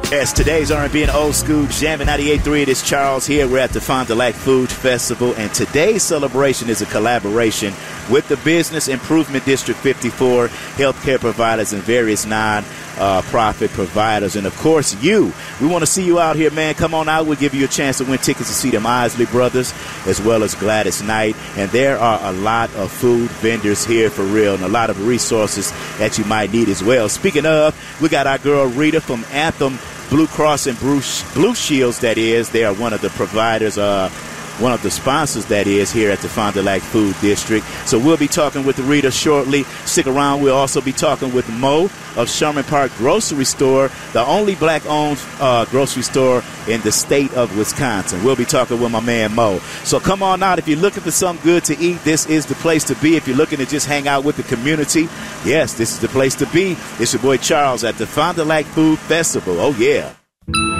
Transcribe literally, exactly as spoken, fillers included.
Yes, today's R and B and old school jam at ninety-eight point three. It is Charles here. We're at the Fond du Lac Food Festival, and today's celebration is a collaboration with the Business Improvement District fifty-four, healthcare providers, and various non-profit providers. And, of course, you. We want to see you out here, man. Come on out. We'll give you a chance to win tickets to see them Isley Brothers as well as Gladys Knight. And there are a lot of food vendors here for real and a lot of resources that you might need as well. Speaking of, we got our girl Rita from Anthem Blue Cross and Blue Shields, that is. They are one of the providers, uh, one of the sponsors, that is, here at the Fond du Lac Food District. So we'll be talking with Rita shortly. Stick around. We'll also be talking with Mo of Sherman Park Grocery Store, the only black-owned uh, grocery store in the state of Wisconsin. We'll be talking with my man Mo. So come on out. If you're looking for something good to eat, this is the place to be. If you're looking to just hang out with the community, yes, this is the place to be. It's your boy Charles at the Fond du Lac Food Festival. Oh, yeah.